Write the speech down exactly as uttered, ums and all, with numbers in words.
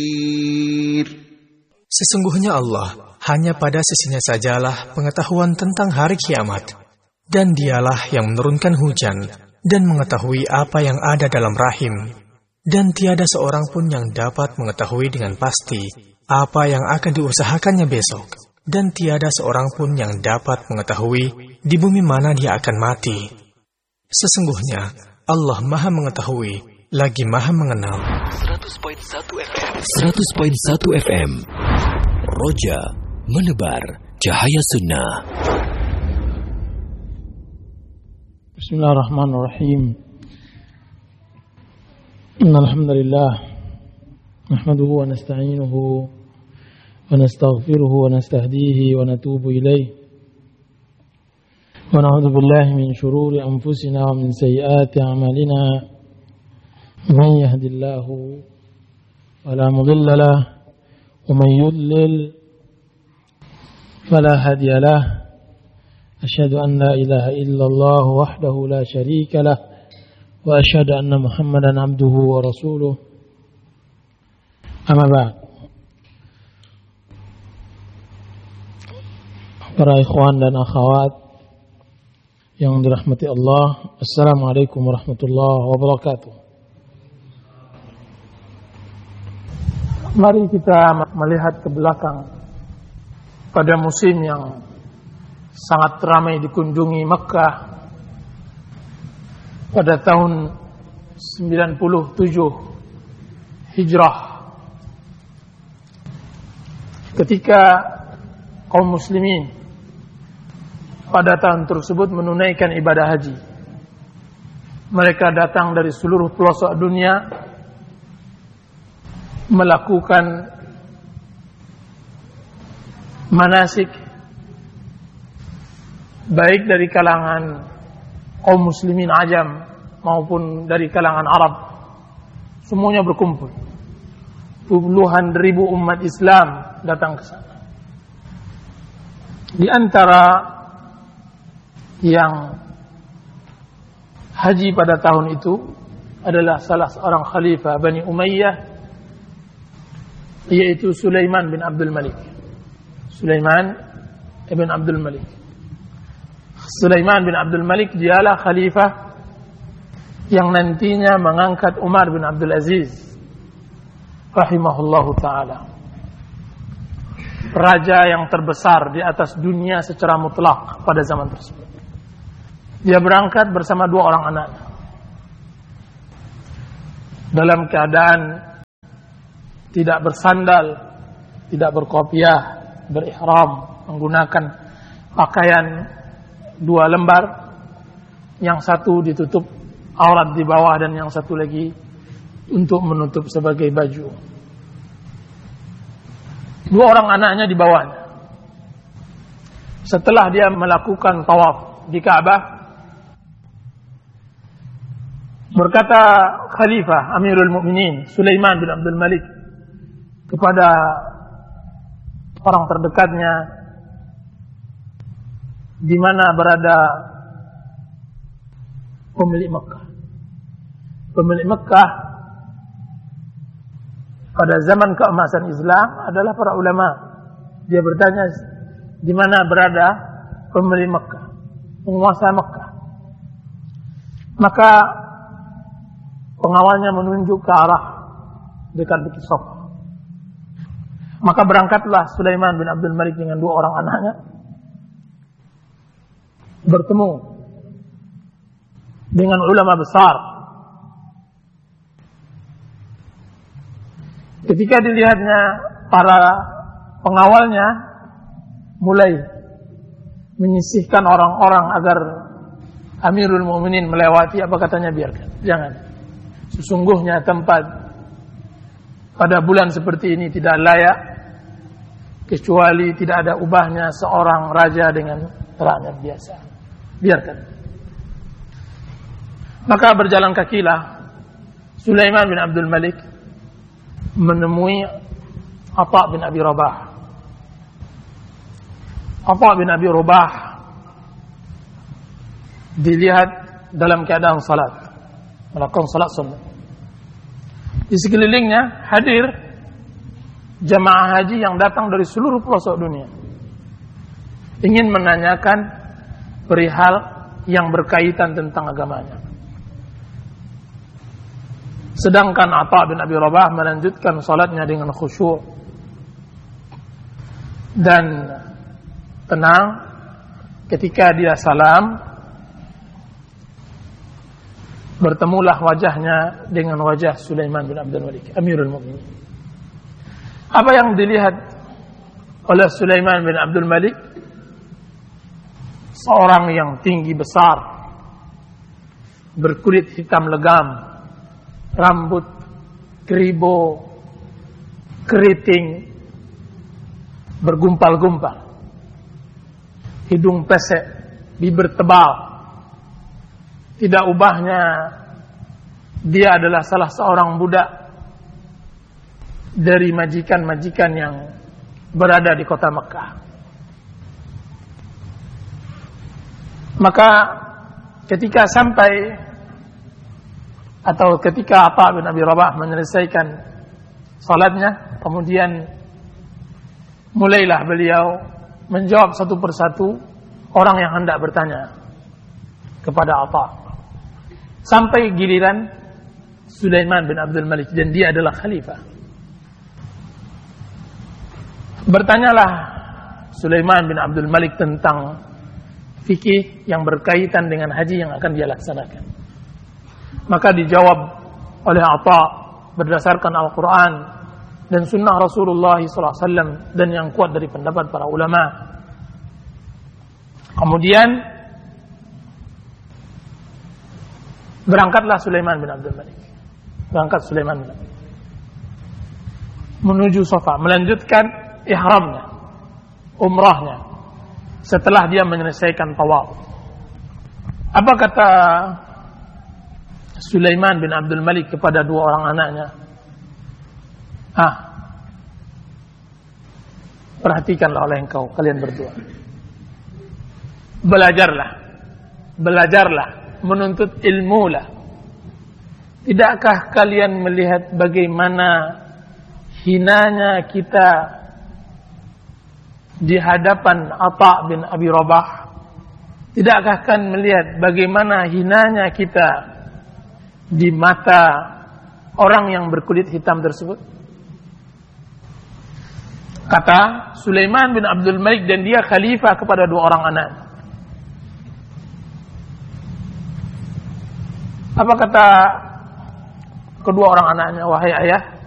Sesungguhnya Allah, hanya pada sisinya sajalah pengetahuan tentang hari kiamat. Dan dialah yang menurunkan hujan dan mengetahui apa yang ada dalam rahim. Dan tiada seorang pun yang dapat mengetahui dengan pasti apa yang akan diusahakannya besok. Dan tiada seorang pun yang dapat mengetahui di bumi mana dia akan mati. Sesungguhnya Allah Maha Mengetahui lagi Maha Mengenal. seratus koma satu F M seratus koma satu F M Roja menebar cahaya sunnah. Bismillahirrahmanirrahim. Innal hamdalillah nahmaduhu wa nasta'inuhu wa nastaghfiruhu wa nastahdihi wa natubu ilayh. Wa na'udzu billahi min shururi anfusina wa min sayyiati a'malina. Man yahdihillahu fala mudilla lahu ومن يضلل فلا هادي له أشهد أن لا إله إلا الله وحده لا شريك له وأشهد أن محمدا عبده ورسوله أما بعد. Para ikhwan dan akhwat yang dirahmati Allah, Assalamualaikum warahmatullahi wabarakatuh. Mari kita melihat ke belakang pada musim yang sangat ramai dikunjungi Mekah pada tahun sembilan puluh tujuh Hijrah, ketika kaum muslimin pada tahun tersebut menunaikan ibadah haji. Mereka datang dari seluruh pelosok dunia melakukan manasik, baik dari kalangan kaum muslimin ajam maupun dari kalangan Arab. Semuanya berkumpul. Puluhan ribu umat Islam datang ke sana. Di antara yang haji pada tahun itu adalah salah seorang khalifah Bani Umayyah, yaitu Sulaiman bin Abdul Malik. Sulaiman ibn Abdul Malik. Sulaiman bin Abdul Malik dialah khalifah yang nantinya mengangkat Umar bin Abdul Aziz rahimahullahu ta'ala, raja yang terbesar di atas dunia secara mutlak pada zaman tersebut. Dia berangkat bersama dua orang anaknya dalam keadaan tidak bersandal, tidak berkopiah, berihram, menggunakan pakaian dua lembar, yang satu ditutup aurat di bawah dan yang satu lagi untuk menutup sebagai baju. Dua orang anaknya di bawahnya. Setelah dia melakukan tawaf di Ka'bah, berkata Khalifah Amirul Mukminin Sulaiman bin Abdul Malik kepada orang terdekatnya, di mana berada pemilik Mekah. Pemilik Mekah pada zaman keemasan Islam adalah para ulama. Dia bertanya, di mana berada pemilik Mekah, penguasa Mekah. Maka pengawalnya menunjuk ke arah dekat Bukit Safa. Maka berangkatlah Sulaiman bin Abdul Malik dengan dua orang anaknya, bertemu dengan ulama besar. Ketika dilihatnya para pengawalnya mulai menyisihkan orang-orang agar Amirul Mukminin melewati, apa katanya, biarkan, jangan. Sesungguhnya tempat pada bulan seperti ini tidak layak, kecuali tidak ada ubahnya seorang raja dengan rakyat biasa. Biarkan. Maka berjalan kakilah Sulaiman bin Abdul Malik menemui Atha bin Abi Rabah. Atha bin Abi Rabah dilihat dalam keadaan salat, melakukan salat sunnah. Di sekelilingnya hadir jamaah haji yang datang dari seluruh pelosok dunia, ingin menanyakan perihal yang berkaitan tentang agamanya. Sedangkan Atha bin Abi Rabah melanjutkan salatnya dengan khusyuk dan tenang. Ketika dia salam, bertemulah wajahnya dengan wajah Sulaiman bin Abdul Malik, Amirul Mukminin. Apa yang dilihat oleh Sulaiman bin Abdul Malik? Seorang yang tinggi besar, berkulit hitam legam, rambut keribo, keriting, bergumpal-gumpal, hidung pesek, bibir tebal. Tidak ubahnya dia adalah salah seorang budak dari majikan-majikan yang berada di kota Mekah. Maka ketika sampai atau ketika Atha bin Abi Rabah menyelesaikan salatnya, kemudian mulailah beliau menjawab satu persatu orang yang hendak bertanya kepada Atha, sampai giliran Sulaiman bin Abdul Malik, dan dia adalah khalifah. Bertanyalah Sulaiman bin Abdul Malik tentang fikih yang berkaitan dengan haji yang akan dia laksanakan. Maka dijawab oleh Atha berdasarkan Al-Quran dan sunnah Rasulullah sallallahu alaihi wasallam dan yang kuat dari pendapat para ulama. Kemudian berangkatlah Sulaiman bin Abdul Malik. Berangkat Sulaiman bin Abdul Malik menuju Safa, melanjutkan ihramnya, umrahnya, setelah dia menyelesaikan tawaf. Apa kata Sulaiman bin Abdul Malik kepada dua orang anaknya? Ah, perhatikanlah oleh engkau, kalian berdua. Belajarlah, belajarlah, menuntut ilmu lah. Tidakkah kalian melihat bagaimana hinanya kita di hadapan Atha bin Abi Rabah? Tidakkah kalian melihat bagaimana hinanya kita di mata orang yang berkulit hitam tersebut? Kata Sulaiman bin Abdul Malik, dan dia khalifah kepada dua orang anak. Apa kata kedua orang anaknya? Wahai ayah,